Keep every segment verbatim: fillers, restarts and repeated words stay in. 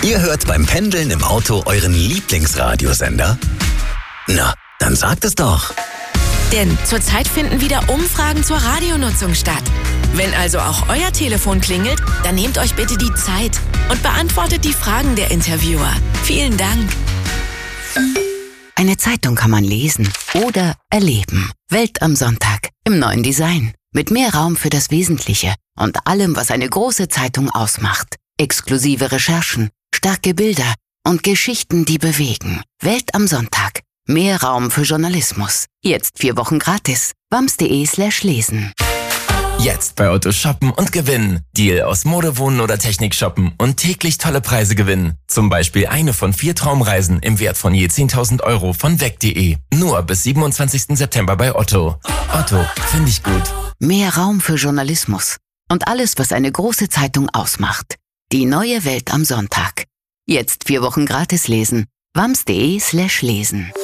Ihr hört beim Pendeln im Auto euren Lieblingsradiosender? Na, dann sagt es doch. Denn zurzeit finden wieder Umfragen zur Radionutzung statt. Wenn also auch euer Telefon klingelt, dann nehmt euch bitte die Zeit und beantwortet die Fragen der Interviewer. Vielen Dank. Eine Zeitung kann man lesen oder erleben. Welt am Sonntag im neuen Design. Mit mehr Raum für das Wesentliche und allem, was eine große Zeitung ausmacht. Exklusive Recherchen, starke Bilder und Geschichten, die bewegen. Welt am Sonntag. Mehr Raum für Journalismus. Jetzt vier Wochen gratis. wams.de slash lesen. Jetzt bei Otto shoppen und gewinnen. Deal aus Mode, Wohnen oder Technik shoppen und täglich tolle Preise gewinnen. Zum Beispiel eine von vier Traumreisen im Wert von je zehntausend Euro von weg punkt de. Nur bis siebenundzwanzigsten September bei Otto. Otto, finde ich gut. Mehr Raum für Journalismus und alles, was eine große Zeitung ausmacht. Die neue Welt am Sonntag. Jetzt vier Wochen gratis lesen. wams.de slash lesen.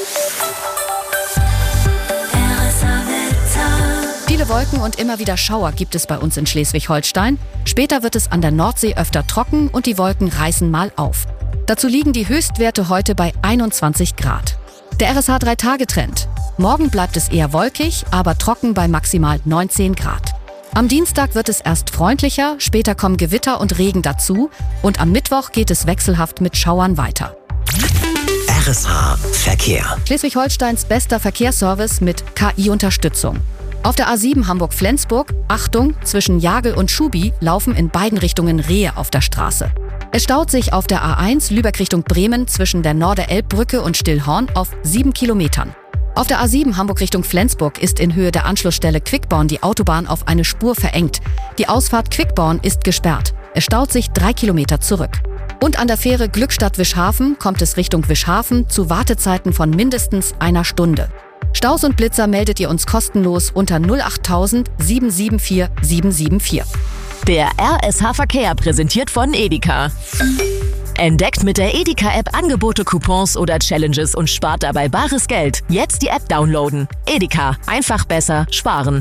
Viele Wolken und immer wieder Schauer gibt es bei uns in Schleswig-Holstein. Später wird es an der Nordsee öfter trocken und die Wolken reißen mal auf. Dazu liegen die Höchstwerte heute bei einundzwanzig Grad. Der R S H drei Tage Trend. Morgen bleibt es eher wolkig, aber trocken bei maximal neunzehn Grad. Am Dienstag wird es erst freundlicher, später kommen Gewitter und Regen dazu und am Mittwoch geht es wechselhaft mit Schauern weiter. R S H Verkehr. Schleswig-Holsteins bester Verkehrsservice mit K I-Unterstützung. Auf der A sieben Hamburg-Flensburg, Achtung, zwischen Jagel und Schubi laufen in beiden Richtungen Rehe auf der Straße. Es staut sich auf der A eins Lübeck Richtung Bremen zwischen der Norder-Elb-Brücke und Stillhorn auf sieben Kilometern. Auf der A sieben Hamburg Richtung Flensburg ist in Höhe der Anschlussstelle Quickborn die Autobahn auf eine Spur verengt. Die Ausfahrt Quickborn ist gesperrt. Es staut sich drei Kilometer zurück. Und an der Fähre Glückstadt-Wischhafen kommt es Richtung Wischhafen zu Wartezeiten von mindestens einer Stunde. Staus und Blitzer meldet ihr uns kostenlos unter null achttausend sieben sieben vier sieben sieben vier. Der R S H Verkehr präsentiert von Edeka. Entdeckt mit der Edeka-App Angebote, Coupons oder Challenges und spart dabei bares Geld. Jetzt die App downloaden. Edeka. Einfach besser sparen.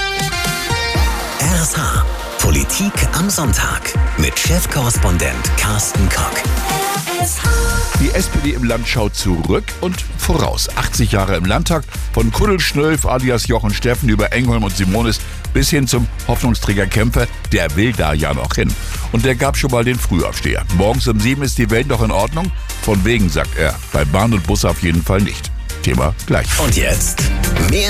R S H Politik am Sonntag mit Chefkorrespondent Carsten Kock. Die S P D im Land schaut zurück und voraus. achtzig Jahre im Landtag, von Kuddelschnölf alias Jochen Steffen über Engholm und Simonis bis hin zum Hoffnungsträger Kämpfer, der will da ja noch hin. Und der gab schon mal den Frühaufsteher. Morgens um sieben ist die Welt noch in Ordnung? Von wegen, sagt er. Bei Bahn und Bus auf jeden Fall nicht. Thema gleich. Und jetzt mehr